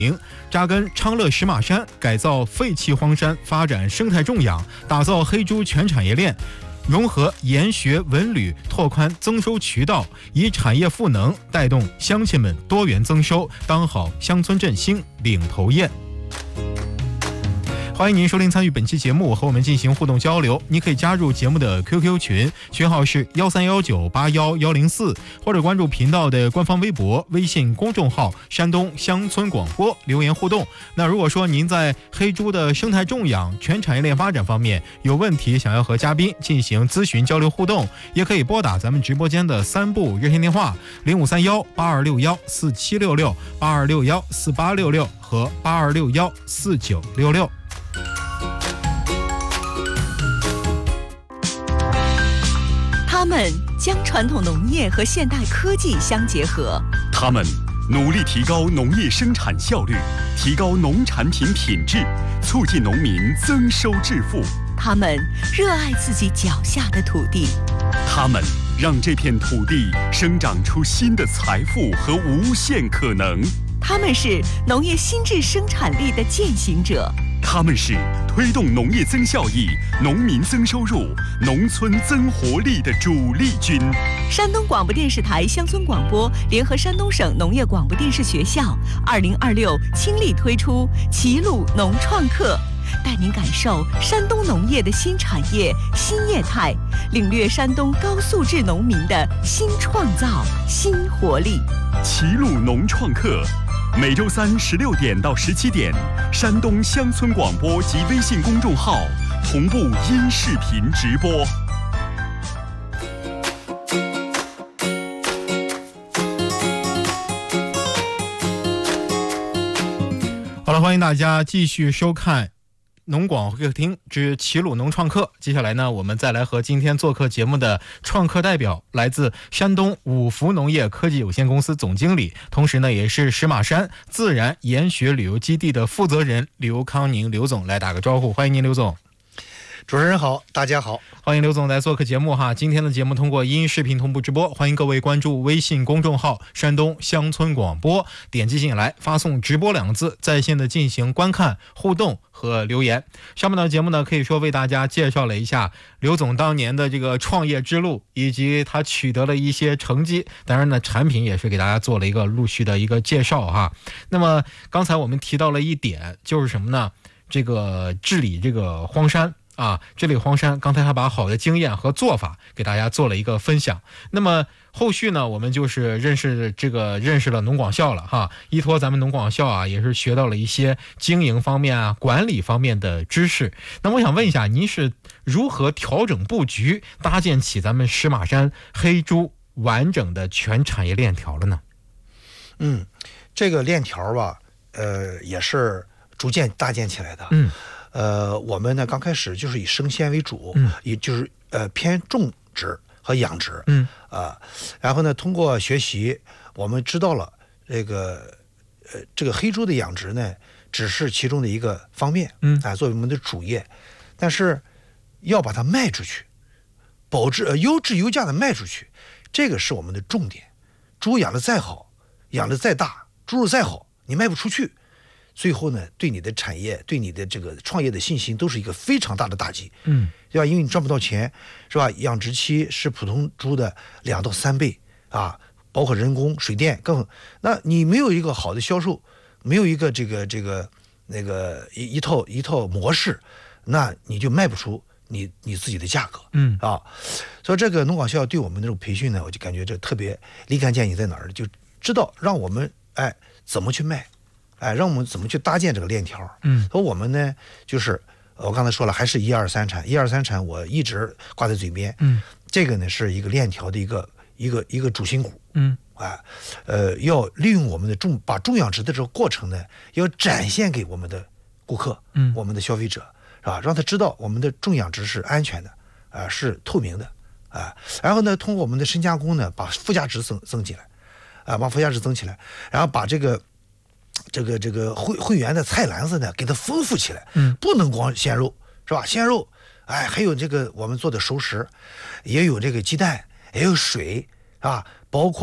扎根昌乐石马山，改造废弃荒山，发展生态种养，打造黑猪全产业链，融合研学文旅，拓宽增收渠道，以产业赋能带动乡亲们多元增收，当好乡村振兴领头雁。欢迎您收听参与本期节目，和我们进行互动交流。你可以加入节目的 QQ 群，群号是1319811104，或者关注频道的官方微博、微信公众号山东乡村广播留言互动。那如果说您在黑猪的生态种养、全产业链发展方面有问题，想要和嘉宾进行咨询交流互动，也可以拨打咱们直播间的3部热线电话：023182614766、82614866和82614966。 他们将传统农业和现代科技相结合， 他们努力提高农业生产效率，提高农产品品质，促进农民增收致富。 他们热爱自己脚下的土地， 他们让这片土地生长出新的财富和无限可能。 他们是农业新质生产力的践行者， 他们是推动农业增效益、农民增收入、农村增活力的主力军。 山东广播电视台乡村广播联合山东省农业广播电视学校2026倾力推出齐鲁农创客，带您感受山东农业的新产业、新业态，领略山东高素质农民的新创造、新活力。 齐鲁农创客，每周3 16点到17点，山东乡村广播及微信公众号同步音视频直播。 好了，欢迎大家继续收看农广会客厅之齐鲁农创客。接下来呢，我们再来和今天做客节目的创客代表，来自山东五福农业科技有限公司总经理，同时呢也是石马山自然研学旅游基地的负责人刘康宁刘总来打个招呼。欢迎您，刘总。 主持人好，大家好， 欢迎刘总来做客节目哈。今天的节目通过音视频同步直播，欢迎各位关注微信公众号山东乡村广播，点击进来发送直播2个字，在线的进行观看、互动和留言。上面的节目呢，可以说为大家介绍了一下刘总当年的这个创业之路，以及他取得了一些成绩，当然呢产品也是给大家做了一个陆续的一个介绍哈。那么刚才我们提到了一点，就是什么呢？这个治理这个荒山治理荒山，刚才他把好的经验和做法给大家做了一个分享。那么后续呢，我们就是认识了农广校了哈，依托咱们农广校也是学到了一些经营方面管理方面的知识。那我想问一下，您是如何调整布局，搭建起咱们石马山黑猪完整的全产业链条了呢？ 这个链条吧，也是逐渐搭建起来的。我们呢刚开始就是以生鲜为主，也就是偏种植和养殖，然后呢通过学习，我们知道了这个黑猪的养殖呢只是其中的一个方面，作为我们的主业，但是要把它卖出去，保质优质优价的卖出去，这个是我们的重点。猪养得再好，养得再大，猪肉再好，你卖不出去，最后呢，对你的产业、对你的这个创业的信心都是一个非常大的打击，对吧？因为你赚不到钱，是吧？养殖期是普通猪的2到3倍包括人工、水电那你没有一个好的销售，没有一个一套模式，那你就卖不出你自己的价格，所以这个农广校对我们的这种培训呢，我就感觉这特别立竿见影在哪儿，就知道让我们怎么去卖。让我们怎么去搭建这个链条？所以我们呢，就是我刚才说了，还是1、2、3产，1、2、3产，我一直挂在嘴边。这个呢是一个链条的一个主心骨。要利用我们的把种养殖的这个过程呢，要展现给我们的顾客，我们的消费者，是吧？让他知道我们的种养殖是安全的，是透明的，然后呢，通过我们的深加工呢，把附加值增起来，把附加值增起来，然后把这个会员的菜篮子呢，给它丰富起来，不能光鲜肉，是吧？鲜肉，还有这个我们做的熟食，也有这个鸡蛋，也有水，包括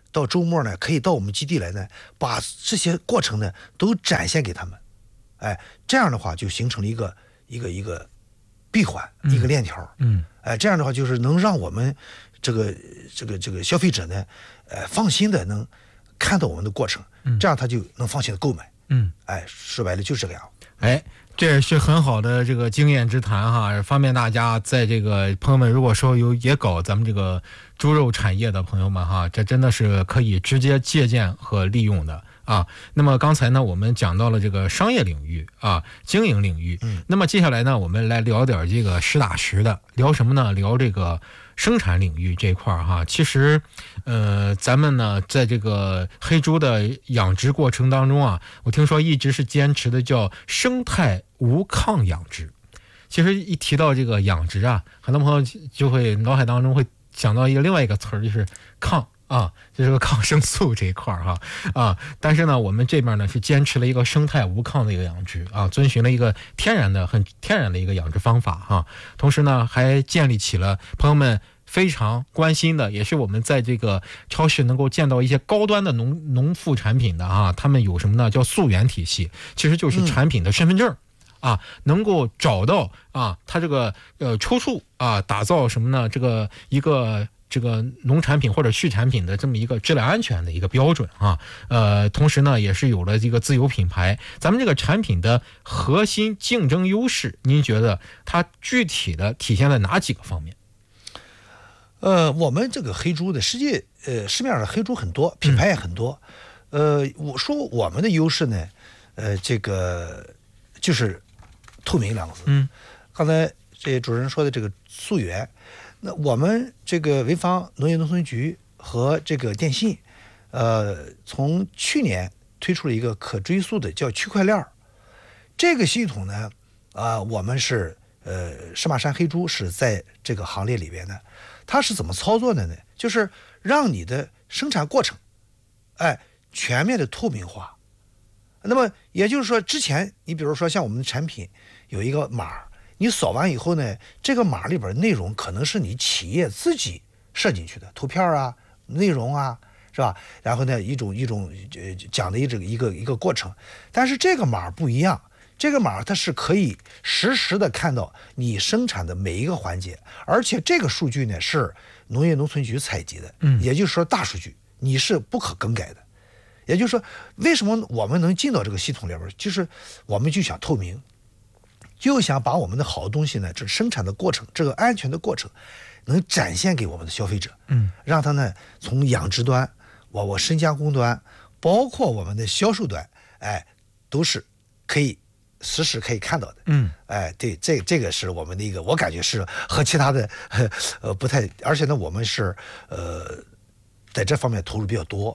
到周末呢，可以到我们基地来呢，把这些过程呢都展现给他们。这样的话就形成了一个闭环，一个链条。这样的话就是能让我们这个消费者呢，放心的能看到我们的过程，这样他就能放心的购买。说白了就是这个样。 这也是很好的这个经验之谈哈，方便大家在这个朋友们如果说也搞咱们这个猪肉产业的朋友们哈，这真的是可以直接借鉴和利用的啊。那么刚才呢，我们讲到了这个商业领域啊，经营领域。那么接下来呢，我们来聊点这个实打实的，聊什么呢？聊这个生产领域这块哈。其实，咱们呢，在这个黑猪的养殖过程当中啊，我听说一直是坚持的叫生态无抗养殖。其实一提到这个养殖啊，很多朋友就会脑海当中会想到另外一个词儿，就是抗啊，就是个抗生素这一块哈但是呢，我们这边呢是坚持了一个生态无抗的一个养殖啊，遵循了一个很天然的一个养殖方法哈。同时呢，还建立起了朋友们非常关心的，也是我们在这个超市能够见到一些高端的农副产品的啊，他们有什么呢？叫溯源体系，其实就是产品的身份证。能够找到它这个出处打造什么呢？这个农产品或者畜产品的这么一个质量安全的一个标准同时呢，也是有了这个自有品牌。咱们这个产品的核心竞争优势，您觉得它具体的体现在哪几个方面？ 我们这个黑猪的市面上的黑猪很多，品牌也很多。我说我们的优势呢，这个就是透明两个字。刚才这主任说的这个溯源，那我们这个潍坊农业农村局和这个电信，从去年推出了一个可追溯的叫区块链这个系统呢，我们是石马山黑猪是在这个行列里边的。它是怎么操作的呢？就是让你的生产过程，全面的透明化。那么也就是说，之前你比如说像我们的产品有一个码，你扫完以后呢，这个码里边内容可能是你企业自己设进去的图片内容是吧？然后呢，一种讲的一个过程。但是这个码不一样，这个码它是可以实时的看到你生产的每一个环节，而且这个数据呢是农业农村局采集的，也就是说大数据，你是不可更改的。也就是说，为什么我们能进到这个系统里边，就是我们就想透明，就想把我们的好东西呢，这生产的过程，这个安全的过程，能展现给我们的消费者，让他呢从养殖端，我深加工端，包括我们的销售端，都是可以实时可以看到的。对，这个是我们的一个，我感觉是和其他的不太，而且呢，我们是在这方面投入比较多。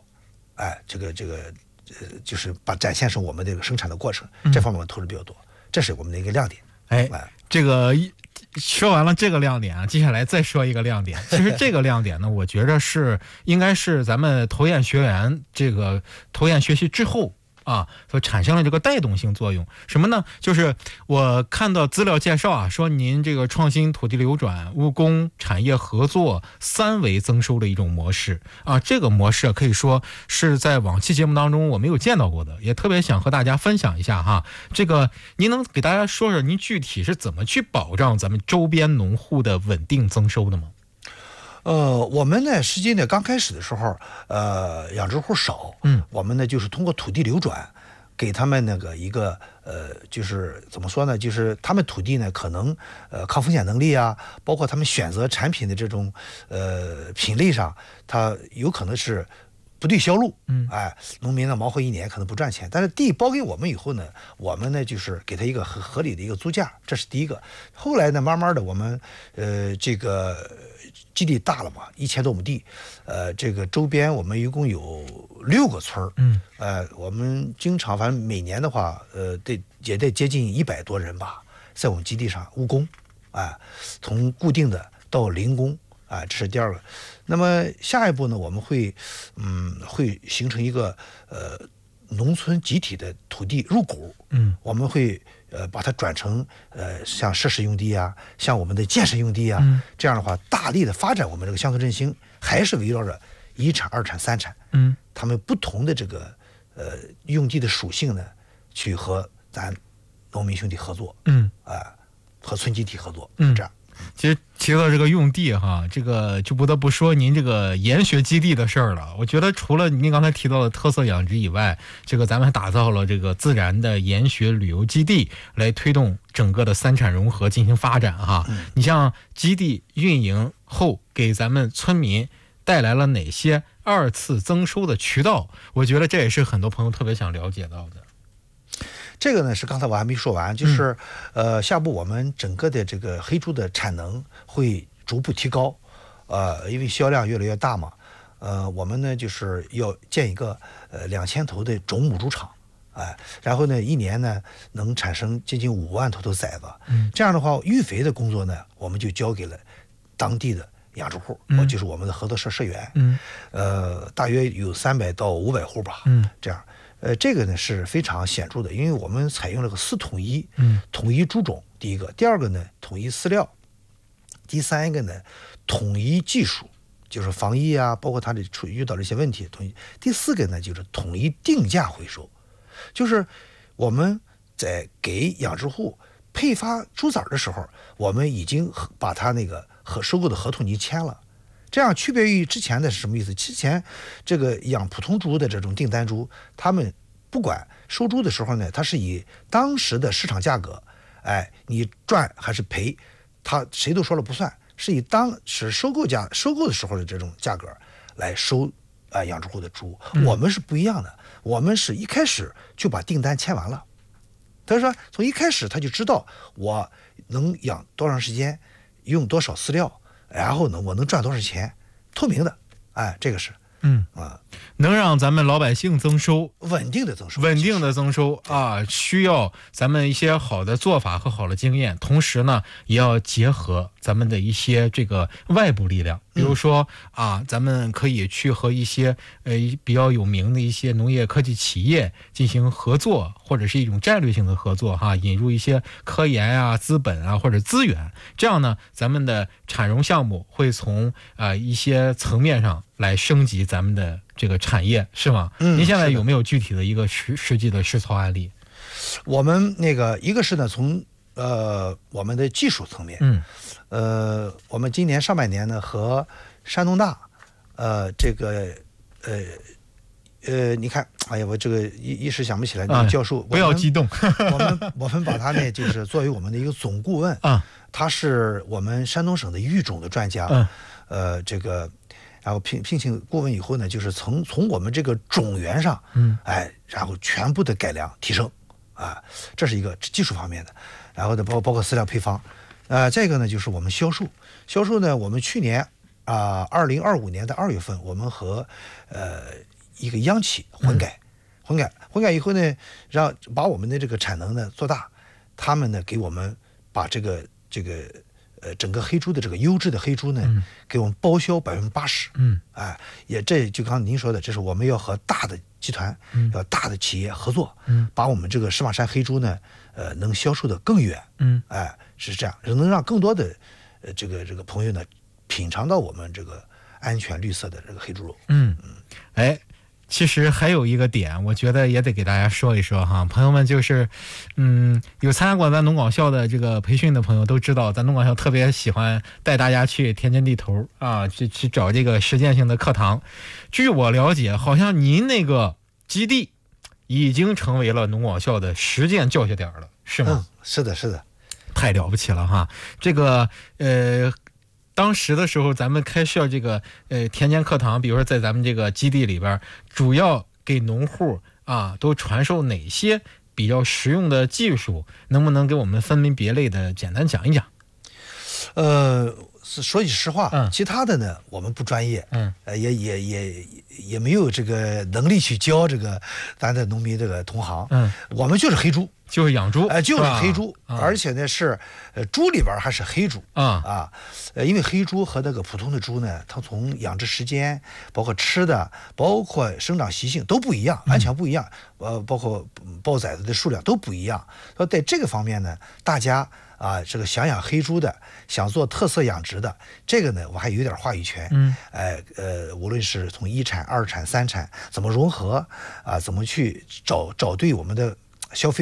就是把展现成我们这个生产的过程，这方面投入比较多，这是我们的一个亮点。 这个说完了这个亮点接下来再说一个亮点。其实这个亮点呢，我觉得应该是咱们投研学员这个投研学习之后所产生了这个带动性作用。什么呢？就是我看到资料介绍说您这个创新土地流转、务工产业合作3维增收的一种模式这个模式可以说是在往期节目当中我没有见到过的，也特别想和大家分享一下这个您能给大家说说您具体是怎么去保障咱们周边农户的稳定增收的吗？ 我们呢，实际呢，刚开始的时候，养殖户少，我们呢就是通过土地流转，给他们那个一个就是怎么说呢，就是他们土地呢可能抗风险能力包括他们选择产品的这种品类上，它有可能是不对销路，农民呢忙活1年可能不赚钱，但是地包给我们以后呢，我们呢就是给他一个合理的一个租价，这是第一个。后来呢，慢慢的我们这个基地大了嘛，1000多亩地，这个周边我们一共有6个村我们经常反正每年的话，也得接近100多人吧，在我们基地上务工，从固定的到零工，这是第二个。那么下一步呢，我们会形成一个农村集体的土地入股，我们会把它转成像设施用地像我们的建设用地这样的话大力的发展我们这个乡村振兴，还是围绕着 1产、2产、3产，他们不同的这个用地的属性呢，去和咱农民兄弟合作，和村集体合作，这样。 其实提到这个用地哈，这个就不得不说您这个研学基地的事儿了。我觉得除了您刚才提到的特色养殖以外，这个咱们还打造了这个自然的研学旅游基地，来推动整个的3产融合进行发展哈。你像基地运营后给咱们村民带来了哪些2次增收的渠道？我觉得这也是很多朋友特别想了解到的。 这个呢是刚才我还没说完，就是下步我们整个的这个黑猪的产能会逐步提高，因为销量越来越大嘛，我们呢就是要建一个2000头的种母猪场，然后呢一年呢能产生接近5万头的崽子，这样的话育肥的工作呢我们就交给了当地的养殖户，就是我们的合作社社员，大约有300到500户吧，这样。这个呢是非常显著的，因为我们采用了个4统1，统一猪种，第一个，第二个呢统一饲料，第三个呢统一技术，就是防疫啊，包括它的遇到的一些问题统一，第四个呢就是统一定价回收，就是我们在给养殖户配发猪崽的时候，我们已经把它那个和收购的合同已经签了。这样区别于之前的是什么意思？之前这个养普通猪的这种订单猪，他们不管收猪的时候呢，它是以当时的市场价格，你赚还是赔，他谁都说了不算，是以当时收购的时候的这种价格来收养殖户的猪。我们是不一样的，我们是一开始就把订单签完了。他说从一开始他就知道我能养多长时间，用多少饲料。然后呢，我能赚多少钱？透明的，这个是， 能让咱们老百姓增收， 稳定的增收啊，需要咱们一些好的做法和好的经验，同时呢，也要结合咱们的一些这个外部力量，比如说咱们可以去和一些比较有名的一些农业科技企业进行合作，或者是一种战略性的合作哈，引入一些科研啊、资本啊或者资源，这样呢，咱们的产融项目会从一些层面上来升级咱们的这个产业，是吗？您现在有没有具体的一个实际的实操案例？ 我们那个一个是呢，从我们的技术层面，我们今年上半年呢和山东大，你看，哎呀，我这个一时想不起来那个教授， 不要激动， 我们把他呢就是作为我们的一个总顾问，他是我们山东省的育种的专家，然后聘请顾问以后呢，就是从我们这个种源上，然后全部的改良提升，这是一个技术方面的，然后呢包括饲料配方，再一个呢就是我们销售呢，我们去年2025年的2月份，我们和一个央企混改以后呢，把我们的这个产能呢做大，他们呢给我们把这个整个黑猪的这个优质的黑猪呢，给我们包销80%，也这就刚才您说的，这是我们要和大的集团，要大的企业合作，把我们这个石马山黑猪呢，能销售的更远，是这样，能让更多的这个朋友呢品尝到我们这个安全绿色的这个黑猪肉， 其实还有一个点，我觉得也得给大家说一说哈，朋友们就是，有参加过咱农广校的这个培训的朋友都知道，咱农广校特别喜欢带大家去田间地头去找这个实践性的课堂。据我了解，好像您那个基地已经成为了农广校的实践教学点了，是吗？ 是的， 太了不起了哈！这个当时的时候，咱们开设这个田间课堂，比如说在咱们这个基地里边，主要给农户都传授哪些比较实用的技术？能不能给我们分门别类的简单讲一讲？ 说句实话，其他的呢我们不专业，也没有这个能力去教这个咱的农民这个同行，我们就是黑猪就是养猪， 就是黑猪，而且呢是猪里边还是黑猪因为黑猪和那个普通的猪呢，它从养殖时间，包括吃的，包括生长习性都不一样，完全不一样，包括抱崽子的数量都不一样。所以在这个方面呢，大家这个想养黑猪的，想做特色养殖的，这个呢我还有点话语权。无论是从1产、2产、3产怎么融合怎么去找对我们的消费